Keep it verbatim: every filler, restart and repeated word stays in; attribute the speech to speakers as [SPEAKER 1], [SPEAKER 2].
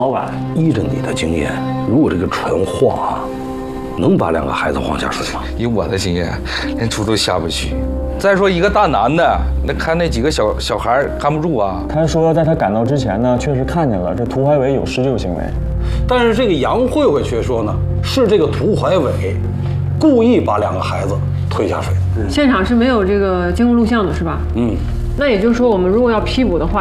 [SPEAKER 1] 老板，
[SPEAKER 2] 依着你的经验，如果这个船化啊，依着你的经验，如果这个船化啊，能把两个孩子晃下水吗？
[SPEAKER 3] 以我的经验，连猪都下不去。再说一个大男的，那看那几个小小孩看不住啊。
[SPEAKER 1] 他说在他赶到之前呢，确实看见了这涂怀伟有施救行为，
[SPEAKER 2] 但是这个杨慧慧却说呢，是这个涂怀伟故意把两个孩子推下水的。
[SPEAKER 4] 现场是没有这个监控录像的，是吧？
[SPEAKER 2] 嗯，
[SPEAKER 4] 那也就是说，我们如果要批捕的话。